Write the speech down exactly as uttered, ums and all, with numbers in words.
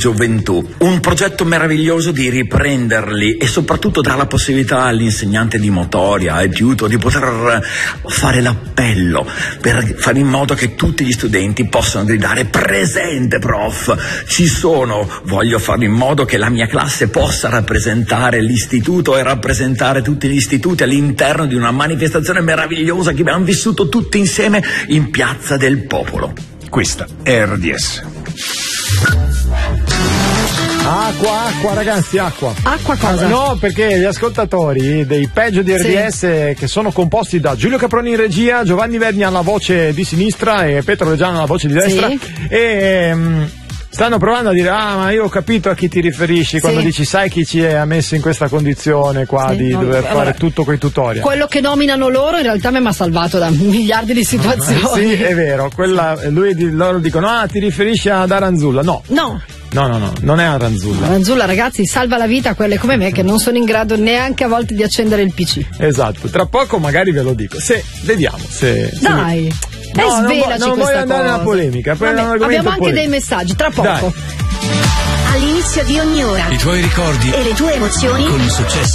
gioventù. Un progetto meraviglioso di riprenderli e soprattutto dare la possibilità all'insegnante di motoria, ai tutor, di poter fare l'appello per fare in modo che tutti gli studenti possano gridare presente prof, ci sono, voglio fare in modo che la mia classe possa rappresentare l'istituto e rappresentare tutti gli istituti all'interno di una manifestazione meravigliosa che abbiamo vissuto tutti insieme in Piazza del Popolo. Questa è R D S. Acqua, acqua ragazzi, acqua. Acqua cosa? No, perché gli ascoltatori dei peggio di R D S, sì, che sono composti da Giulio Caproni in regia, Giovanni Verni alla voce di sinistra e Pietro Reggiano alla voce di destra, sì, e um, stanno provando a dire ah ma io ho capito a chi ti riferisci quando, sì, dici sai chi ci ha messo in questa condizione qua, sì, di no, dover allora, fare tutto quei tutorial. Quello che nominano loro in realtà mi ha salvato da miliardi di situazioni. Sì, è vero, quella, lui, loro dicono ah ti riferisci ad Aranzulla, no. No. No, no, no, non è Aranzulla. Aranzulla, ragazzi, salva la vita a quelle come me che non sono in grado neanche a volte di accendere il P C. Esatto, tra poco magari ve lo dico. Se, vediamo se... Dai, se... dai, no, svelaci non, non voglio andare cosa. nella polemica. Vabbè, abbiamo anche polemico. dei messaggi, tra poco. Dai. All'inizio di ogni ora. I tuoi ricordi e le tue emozioni con il successo